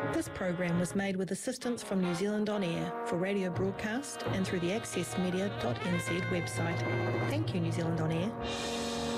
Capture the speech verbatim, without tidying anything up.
This program was made with assistance from New Zealand On Air for radio broadcast and through the access media dot n z website. Thank you, New Zealand On Air.